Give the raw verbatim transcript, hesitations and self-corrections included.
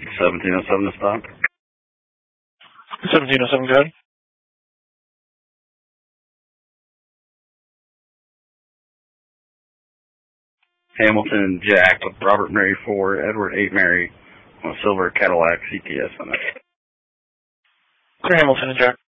seventeen oh seven to stop. seventeen oh seven, go ahead. Hamilton Jack with Robert Mary four, Edward eight Mary on a silver Cadillac C T S on it. Clear Hamilton and Jack.